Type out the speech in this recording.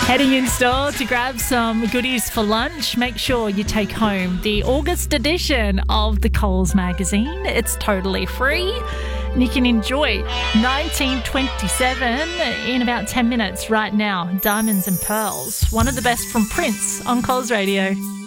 Heading in store to grab some goodies for lunch. Make sure you take home the August edition of the Coles magazine. It's totally free. And you can enjoy 1927 in about 10 minutes right now. Diamonds and Pearls, one of the best from Prince on Coles Radio.